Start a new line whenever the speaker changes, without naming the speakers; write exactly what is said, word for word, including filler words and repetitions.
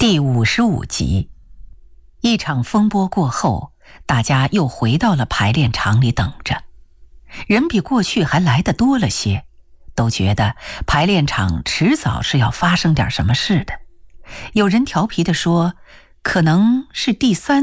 第五十五集，一场风波过后，大家又回到了排练场里等着。人比过去还来得多了些，都觉得排练场迟早是要发生点什么事的。有人调皮地说，可能是第三